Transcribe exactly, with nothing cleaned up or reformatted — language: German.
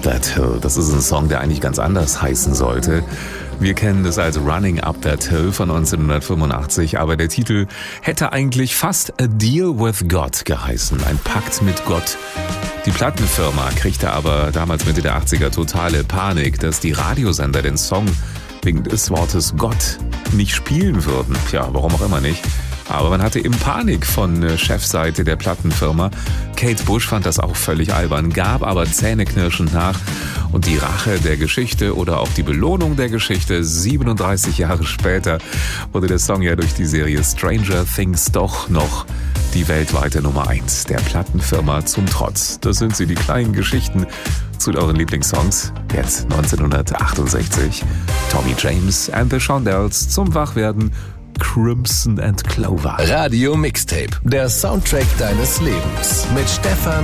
Up That Hill. Das ist ein Song, der eigentlich ganz anders heißen sollte. Wir kennen das als Running Up That Hill von neunzehnhundertfünfundachtzig, aber der Titel hätte eigentlich fast A Deal with God geheißen, ein Pakt mit Gott. Die Plattenfirma kriegte aber damals Mitte der achtziger totale Panik, dass die Radiosender den Song wegen des Wortes Gott nicht spielen würden. Tja, warum auch immer nicht. Aber man hatte eben Panik von Chefseite der Plattenfirma. Kate Bush fand das auch völlig albern, gab aber zähneknirschend nach. Und die Rache der Geschichte oder auch die Belohnung der Geschichte, siebenunddreißig Jahre später, wurde der Song ja durch die Serie Stranger Things doch noch die weltweite Nummer eins der Plattenfirma zum Trotz. Das sind sie, die kleinen Geschichten zu euren Lieblingssongs. Jetzt neunzehnhundertachtundsechzig. Tommy James and the Shondells zum Wachwerden. Crimson and Clover. Radio Mixtape, der Soundtrack deines Lebens mit Stefan